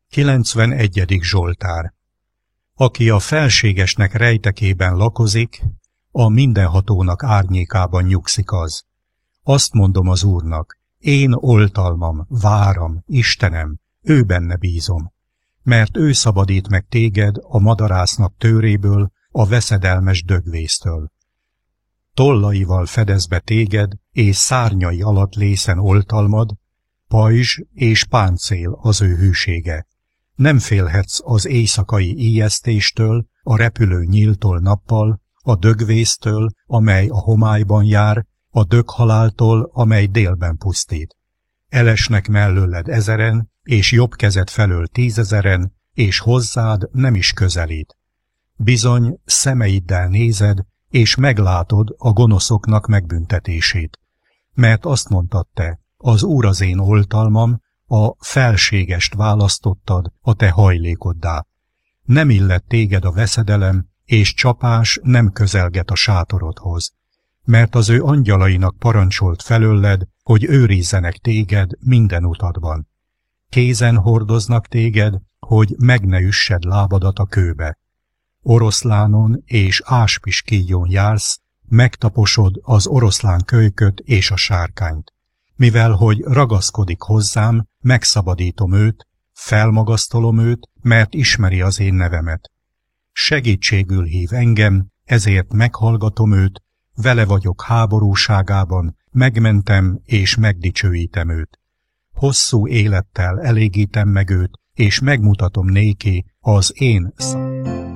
91. Zsoltár. Aki a felségesnek rejtekében lakozik, a mindenhatónak árnyékában nyugszik az. Azt mondom az Úrnak, én oltalmam, váram, Istenem, ő benne bízom, mert ő szabadít meg téged a madarásznak tőréből, a veszedelmes dögvésztől. Tollaival fedez be téged, és szárnyai alatt lészen oltalmad, pajzs és páncél az ő hűsége. Nem félhetsz az éjszakai ijesztéstől, a repülő nyíltól nappal, a dögvésztől, amely a homályban jár, a döghaláltól, amely délben pusztít. Elesnek mellőled 1000-en, és jobb kezed felől 10 000-en, és hozzád nem is közelít. Bizony, szemeiddel nézed, és meglátod a gonoszoknak megbüntetését. Mert azt mondtad te, az Úr az én oltalmam, a felségest választottad a te hajlékoddá. Nem illet téged a veszedelem, és csapás nem közelget a sátorodhoz, mert az ő angyalainak parancsolt felőled, hogy őrizzenek téged minden utadban. Kézen hordoznak téged, hogy meg ne üssed lábadat a kőbe. Oroszlánon és áspiskíjon jársz, megtaposod az oroszlán kölyköt és a sárkányt. Mivel hogy ragaszkodik hozzám, megszabadítom őt, felmagasztolom őt, mert ismeri az én nevemet. Segítségül hív engem, ezért meghallgatom őt, vele vagyok háborúságában, megmentem és megdicsőítem őt. Hosszú élettel elégítem meg őt, és megmutatom néki az én